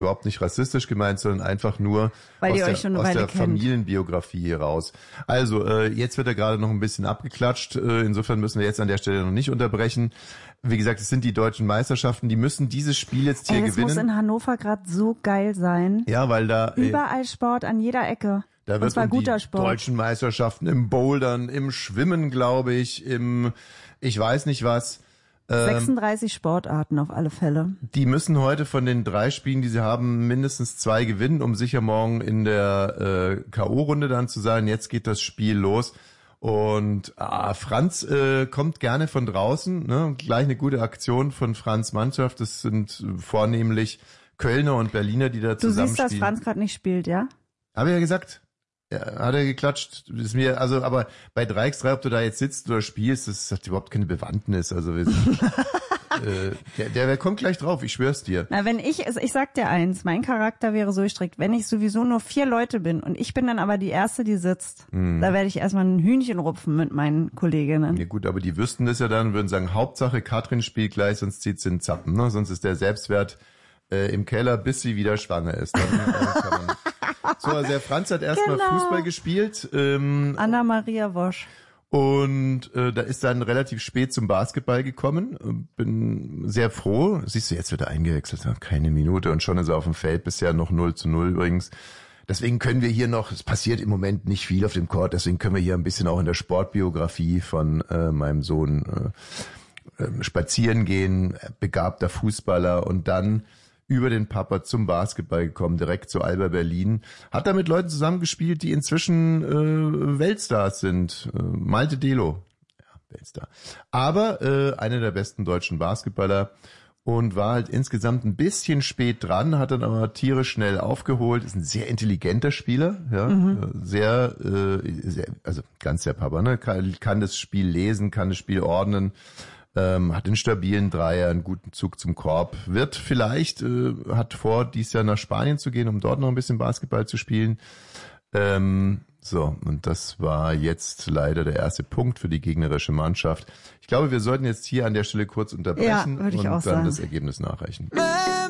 überhaupt nicht rassistisch gemeint, sondern einfach nur weil aus der Familienbiografie hier raus. Also, jetzt wird er gerade noch ein bisschen abgeklatscht. Insofern müssen wir jetzt an der Stelle noch nicht unterbrechen. Wie gesagt, es sind die deutschen Meisterschaften, die müssen dieses Spiel jetzt hier gewinnen. Das muss in Hannover gerade so geil sein. Ja, weil da überall Sport an jeder Ecke. Da wird guter die Sport. Deutschen Meisterschaften im Bouldern, im Schwimmen, glaube ich, ich weiß nicht was. 36 Sportarten auf alle Fälle. Die müssen heute von den 3 Spielen, die sie haben, mindestens 2 gewinnen, um sicher morgen in der K.O.-Runde dann zu sein. Jetzt geht das Spiel los. Und Franz kommt gerne von draußen. Ne? Gleich eine gute Aktion von Franz' Mannschaft. Das sind vornehmlich Kölner und Berliner, die da zusammenspielen. Du siehst, dass Franz gerade nicht spielt, ja? Habe ich ja gesagt. Ja, hat er geklatscht. Ist mir, aber bei 3x3, ob du da jetzt sitzt oder spielst, das hat überhaupt keine Bewandtnis. Also der kommt gleich drauf, ich schwör's dir. Na, ich sag dir eins, mein Charakter wäre so gestrickt, wenn ich sowieso nur 4 Leute bin und ich bin dann aber die Erste, die sitzt, da werde ich erstmal ein Hühnchen rupfen mit meinen Kolleginnen. Ja gut, aber die wüssten das ja dann, würden sagen, Hauptsache Katrin spielt gleich, sonst zieht sie in Zappen, ne? Sonst ist der Selbstwert im Keller, bis sie wieder schwanger ist. Dann, kann man so, also der Franz hat erstmal Fußball gespielt. Anna-Maria Wosch. Und da ist dann relativ spät zum Basketball gekommen. Bin sehr froh. Siehst du, jetzt wird er eingewechselt. Keine Minute und schon ist er auf dem Feld. Bisher noch 0:0 übrigens. Deswegen können wir hier noch, es passiert im Moment nicht viel auf dem Court, deswegen können wir hier ein bisschen auch in der Sportbiografie von meinem Sohn spazieren gehen. Begabter Fußballer und dann über den Papa zum Basketball gekommen, direkt zu Alba Berlin. Hat da mit Leuten zusammengespielt, die inzwischen Weltstars sind. Malte Delo, ja, Weltstar. Aber einer der besten deutschen Basketballer und war halt insgesamt ein bisschen spät dran, hat dann aber tierisch schnell aufgeholt. Ist ein sehr intelligenter Spieler, ja, sehr, also ganz der Papa, ne, kann das Spiel lesen, kann das Spiel ordnen. Hat einen stabilen Dreier, einen guten Zug zum Korb, wird vielleicht, hat vor, dieses Jahr nach Spanien zu gehen, um dort noch ein bisschen Basketball zu spielen. So, und das war jetzt leider der erste Punkt für die gegnerische Mannschaft. Ich glaube, wir sollten jetzt hier an der Stelle kurz unterbrechen und dann sagen. das Ergebnis nachreichen.